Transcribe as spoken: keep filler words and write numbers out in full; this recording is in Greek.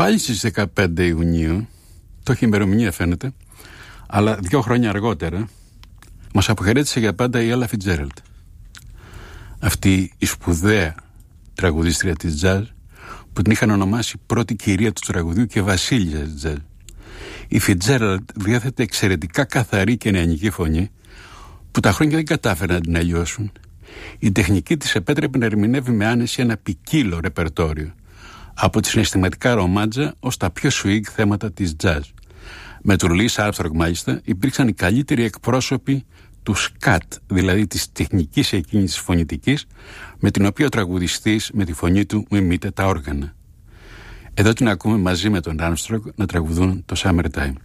πάλι στις δεκαπέντε Ιουνίου, το έχει ημερομηνία φαίνεται, αλλά δύο χρόνια αργότερα, μας αποχαιρέτησε για πάντα η Έλα Φιτζέραλντ. Αυτή η σπουδαία τραγουδίστρια της τζαζ, που την είχαν ονομάσει πρώτη κυρία του τραγουδιού και βασίλισσα της τζαζ. Η Φιτζέραλντ διέθετε εξαιρετικά καθαρή και νεανική φωνή, που τα χρόνια δεν κατάφεραν να την αλλοιώσουν. Η τεχνική της επέτρεπε να ερμηνεύει με άνεση ένα ποικίλο ρεπερτόριο, από τη συναισθηματικά ρομάντζα ως τα πιο σουίγ θέματα της τζαζ. Με τον Λουίς Άρμστρονγκ μάλιστα υπήρξαν οι καλύτεροι εκπρόσωποι του σκατ, δηλαδή της τεχνικής εκείνης της φωνητικής, με την οποία ο τραγουδιστής με τη φωνή του μιμείται τα όργανα. Εδώ την ακούμε μαζί με τον Άρμστρονγκ να τραγουδούν το Summertime.